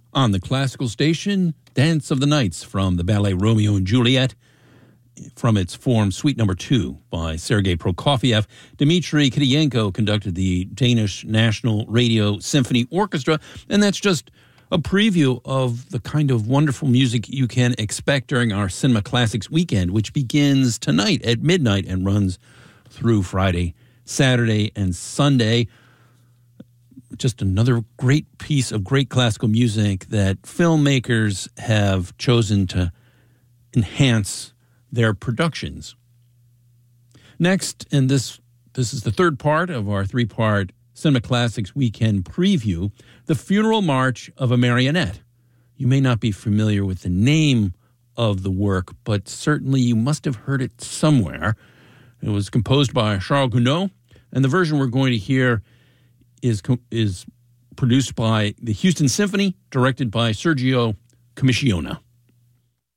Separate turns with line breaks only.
On the classical station, Dance of the Nights from the ballet Romeo and Juliet, from its form Suite No. 2 by Sergei Prokofiev. Dmitry Kiriyenko conducted the Danish National Radio Symphony Orchestra, and that's just a preview of the kind of wonderful music you can expect during our Cinema Classics weekend, which begins tonight at midnight and runs through Friday, Saturday, and Sunday. Just another great piece of great classical music that filmmakers have chosen to enhance their productions. Next, and this is the third part of our three-part Cinema Classics weekend preview, The Funeral March of a Marionette. You may not be familiar with the name of the work, but certainly you must have heard it somewhere. It was composed by Charles Gounod, and the version we're going to hear is produced by the Houston Symphony, directed by Sergio Commissiona.